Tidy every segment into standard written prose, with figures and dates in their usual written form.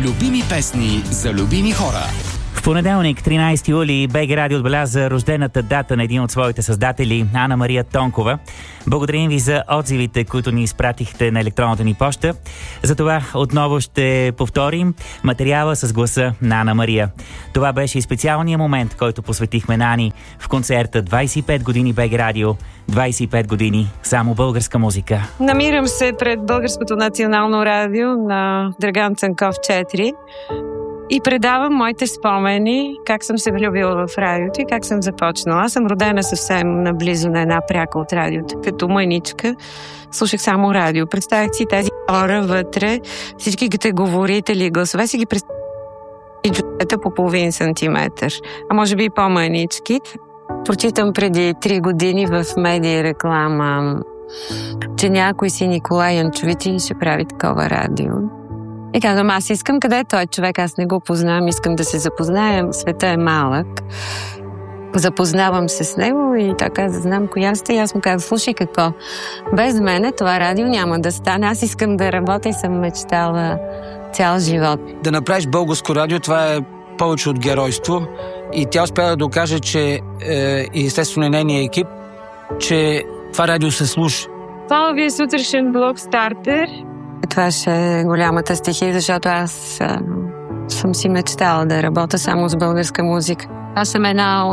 Любими песни за любими хора. В понеделник, 13 юли, БГ Радио отбеляза рождената дата на един от своите създатели, Ана Мария Тонкова. Благодарим ви за отзивите, които ни изпратихте на електронната ни поща. Затова отново ще повторим материала с гласа на Ана Мария. Това беше и специалният момент, който посветихме на Ани в концерта 25 години БГ Радио, 25 години само българска музика. Намирам се пред Българското национално радио на Драган Цанков 4 и предавам моите спомени, как съм се влюбила в радиото и как съм започнала. Аз съм родена съвсем наблизо на една пряка от радиото. Като мъничка слушах само радио. Представях си тези хора вътре, всички говорители и гласове си ги представях и джуета по половин сантиметър, а може би и по-мънички. Прочитам преди 3 години в медия реклама, че някой си Николай Янчович ще прави такова радио. И казвам, аз искам, къде е той човек, аз не го познавам, искам да се запознаем, света е малък. Запознавам се с него и така знам коя сте. И аз му казвам, слушай какво, без мене това радио няма да стане, аз искам да работя и съм мечтала цял живот. Да направиш българско радио, това е повече от геройство и тя успя да докаже, че и естествено нейният екип, че това радио се слуша. Това ви е сутрешен блок стартер. Това ще е голямата стихия, защото аз съм си мечтала да работя само с българска музика. Аз съм една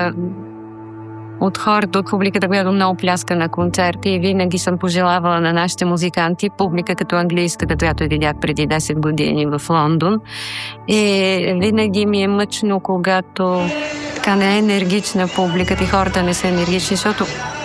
от хората, от публиката, която много пляска на концерти и винаги съм пожелавала на нашите музиканти, публика като английската, която видях преди 10 години в Лондон. И винаги ми е мъчно, когато така не е енергична публиката и хората не са енергични, защото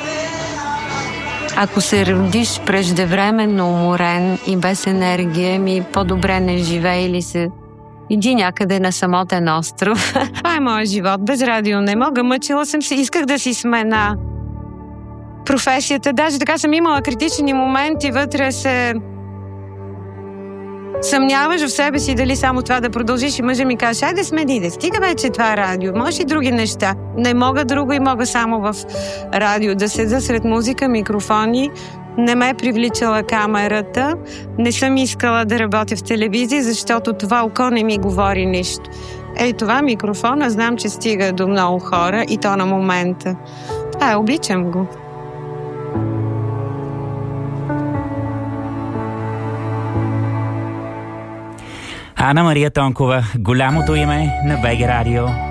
ако се родиш преждевременно уморен и без енергия, по-добре не живее или се иди някъде на самотен остров. Това е моят живот. Без радио не мога. Мъчила съм се. Исках да си смена професията. Даже така съм имала критични моменти. Вътре се съмняваш в себе си дали само това да продължиш и мъжа ми каже, айде смени, да стига вече това радио. Може и други неща. Не мога друго и мога само в радио. Да седа сред музика, микрофони. Не ме е привличала камерата. Не съм искала да работя в телевизия, защото това око не ми говори нищо. Ей, това микрофона, знам, че стига до много хора и то на момента. Това обичам го. Ана Мария Тонкова, голямото име на БГ Радио.